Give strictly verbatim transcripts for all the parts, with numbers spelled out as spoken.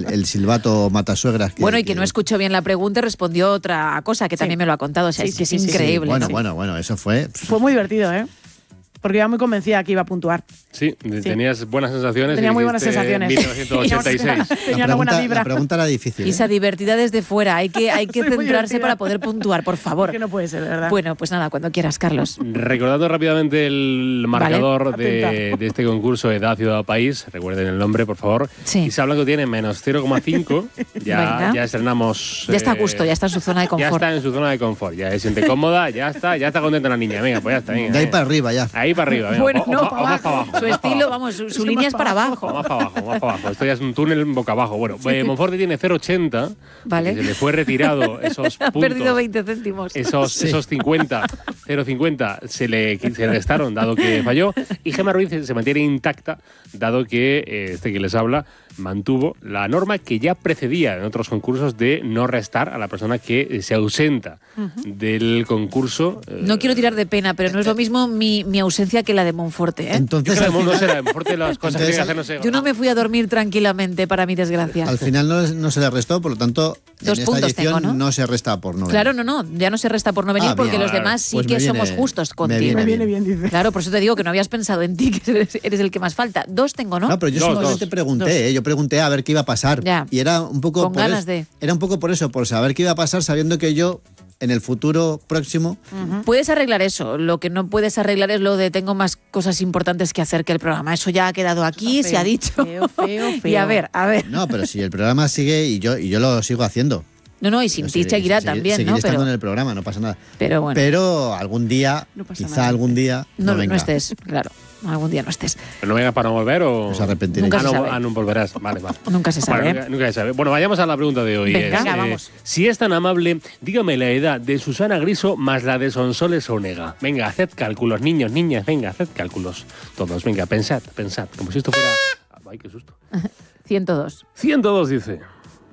el silbato matasuegras. Que, bueno, y que, que no escuchó bien la pregunta y respondió otra cosa que sí. también me lo ha contado. O sea, sí, es que sí, es sí, increíble. Sí. Bueno, ¿no? bueno, bueno, eso fue... Fue muy divertido, ¿eh? Porque iba muy convencida que iba a puntuar. Sí, sí. tenías buenas sensaciones. Tenía muy buenas sensaciones. mil novecientos ochenta y seis. Tenía una buena vibra. La pregunta era difícil. Isa, ¿eh? divertida desde fuera. Hay que, hay que centrarse para poder puntuar, por favor. Que no puede ser, de verdad. Bueno, pues nada, cuando quieras, Carlos. Recordando rápidamente el marcador vale. de, de este concurso Edad, Ciudad, País. Recuerden el nombre, por favor. Sí. Isa Blanco tiene menos cero coma cinco. Ya, ya estrenamos... Ya está a eh, gusto, ya está en su zona de confort. Ya está en su zona de confort. Ya se siente cómoda, ya está, ya está contenta la niña. Venga, pues ya está. Venga, de ahí venga. para arriba, ya. Ahí para arriba. Venga. Bueno, o, no, o, para o abajo. Para abajo. Su estilo, vamos, su, su línea es para abajo. O más para abajo, más para abajo. Esto ya es un túnel boca abajo. Bueno, sí. eh, Monforte tiene cero coma ochenta. Vale. Se le fue retirado esos puntos. Ha perdido veinte céntimos. Esos, sí. esos cincuenta, cero coma cincuenta se le, se le restaron, dado que falló. Y Gemma Ruiz se mantiene intacta, dado que eh, este que les habla mantuvo la norma que ya precedía en otros concursos de no restar a la persona que se ausenta uh-huh. del concurso. Eh, no quiero tirar de pena, pero no es lo mismo mi, mi ausencia que la de Monforte. ¿eh? Entonces, Yo creo que no será de Monforte las cosas entonces, que hacer, no sé. Yo no me fui a dormir tranquilamente, para mi desgracia. Al final no, no se le restó, por lo tanto, Dos en puntos esta edición tengo, ¿no? no se resta por no venir. Claro, no, no, ya no se resta por no venir ah, porque bien. los demás sí pues que viene, somos justos contigo. Me viene, me viene bien, dice. Claro, por eso te digo que no habías pensado en ti, que eres, eres el que más falta. Dos tengo, ¿no? No, pero yo dos, simplemente dos. pregunté, ¿eh? Yo pregunté a ver qué iba a pasar. Ya. Y era un poco Con por ganas es, de... Era un poco por eso, por saber qué iba a pasar, sabiendo que yo en el futuro próximo... Uh-huh. Puedes arreglar eso. Lo que no puedes arreglar es lo de tengo más cosas importantes que hacer que el programa. Eso ya ha quedado aquí, feo, se ha dicho. Feo, feo, feo. Y a ver, a ver. No, pero si el programa sigue y yo, y yo lo sigo haciendo. No, no, y sin ti seguirá también, seguiré ¿no? estando Pero, en el programa, no pasa nada. pero bueno. Pero algún día, no pasa quizá nada. algún día, no, no, venga. no estés, claro. Algún día no estés. ¿Pero no vengas para no volver o...? Os arrepentiréis. Nunca ah, se no, sabe. ah, no volverás. Vale, vale. Nunca se sabe. Bueno, nunca, nunca se sabe. Bueno, vayamos a la pregunta de hoy. Venga, es, venga, eh, vamos. Si es tan amable, dígame la edad de Susana Griso más la de Sonsoles Onega. Venga, haced cálculos, niños, niñas, venga, haced cálculos. Todos, venga, pensad, pensad. Como si esto fuera... Ay, qué susto. ciento dos. ciento dos dice.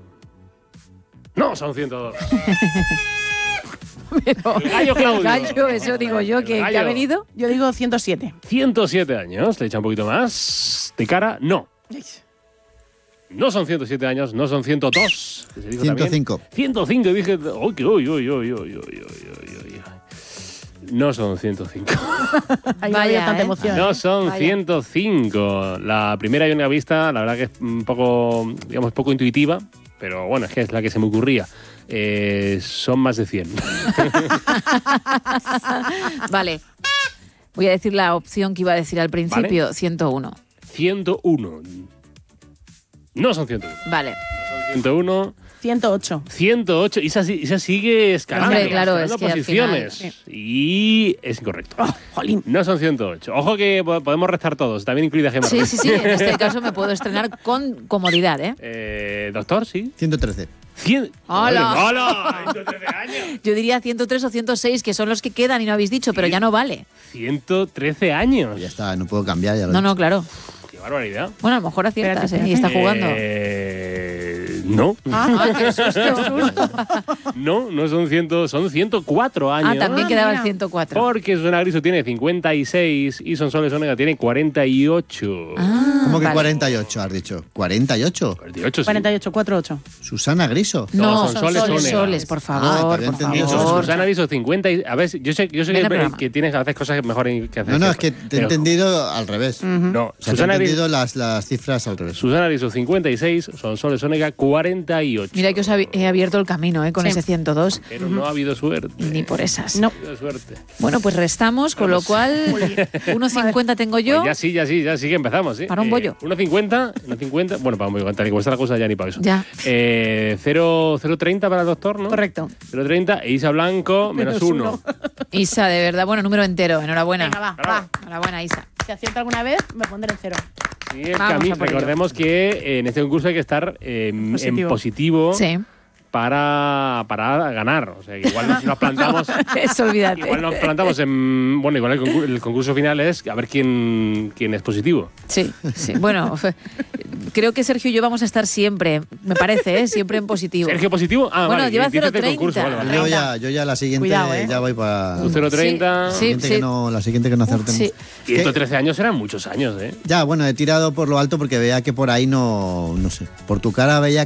No, son ciento dos. Pero, El gallo Claudio. el gallo, eso digo yo, que, que ha venido. Yo digo ciento siete. ciento siete años, le echa un poquito más. De cara, no. No son ciento siete años, no son ciento dos. Que se dijo ciento cinco. También. ciento cinco, dije. Uy, uy, uy, uy, uy, uy, uy, uy. No son ciento cinco. Ahí Vaya, no había tanta ¿eh? emoción. No son Vaya. ciento cinco. La primera y única vista, la verdad que es un poco, digamos, poco intuitiva, pero bueno, es que es la que se me ocurría. Eh, son más de cien. Vale. Voy a decir la opción que iba a decir al principio, Vale. ciento uno. ciento uno. No son ciento uno. Vale. Son ciento uno. ciento ocho. ciento ocho. Isa, Isa sigue escalando, Hombre, claro, escalando es que al posiciones. final, Y es incorrecto. Oh, jolín. No son ciento ocho. Ojo que po- podemos restar todos, también incluida Gemma. Sí, sí, sí. En este caso me puedo estrenar con comodidad, ¿eh? Eh, doctor, sí. ciento trece. cien. ¡Hola! ¡Hola! ciento trece años. Yo diría ciento tres o ciento seis, que son los que quedan y no habéis dicho, pero ya no vale. ciento trece años. Ya está, no puedo cambiar. Ya lo No, he no, claro. Qué barbaridad. Bueno, a lo mejor aciertas, Espérate, ¿eh? Y está jugando. Eh, no. Ah, qué susto. No, no son cien, son ciento cuatro años. Ah, también Ah, quedaba el mira. ciento cuatro. Porque Susana Griso tiene cincuenta y seis y Sonsoles Onega tiene cuarenta y ocho. Ah, ¿Cómo que vale. cuarenta y ocho has dicho? ¿cuarenta y ocho? cuarenta y ocho, sí. cuarenta y ocho, cuatro ocho. Susana Griso. No, No, son son soles, soles, soles, Onega. por Ah, favor, te había por entendido. favor. Susana Griso cincuenta y... A ver, yo sé, yo sé Ven que, al programa. que tienes a veces cosas mejor que hacer. No, no, es que te he pero- entendido al revés. No, O sea, te he Susana Griso, entendido las, las cifras al revés. Susana Griso cincuenta y seis, Sonsoles Onega cuarenta y ocho. Mira que os hab- he abierto el camino, ¿eh? Con Sí. ese ciento dos. Pero no ha habido suerte. Y ni por esas. No. No ha habido suerte. Bueno, pues restamos, con lo cual uno cincuenta tengo yo. Pues ya sí, ya sí, ya sí que empezamos, ¿sí? Para un bollo. uno cincuenta, uno cincuenta, bueno, para un bollo, tal y como está la cosa ya ni para eso. Ya. Eh, cero coma treinta para el doctor, ¿no? Correcto. cero coma treinta e Isa Blanco, menos Menos uno. uno. Isa, de verdad, bueno, número entero. Enhorabuena. Venga, va, Bravo. va. Enhorabuena, Isa. Si acierto alguna vez, me pondré en cero. Sí, es que Vamos a mí, a por ello. recordemos que eh, en este concurso hay que estar eh, en Positivo. positivo Sí. para, para ganar. O sea, que igual nos, nos plantamos... Eso, olvídate. Igual nos plantamos en... Bueno, igual el concurso, el concurso final es a ver quién, quién es positivo. Sí, sí. Bueno, creo que Sergio y yo vamos a estar siempre, me parece, ¿eh? Siempre en positivo. ¿Sergio positivo? Ah, Bueno, vale. lleva dices de cero coma concurso, treinta. vale, vale. Yo ya, yo ya la siguiente Cuidado, ¿eh? ya voy para... Tú cero coma treinta. La Sí, siguiente, sí. que no, la siguiente que no acertemos. Sí. ciento trece años eran muchos años, ¿eh? Ya, bueno, he tirado por lo alto porque veía que por ahí no, no sé, por tu cara veía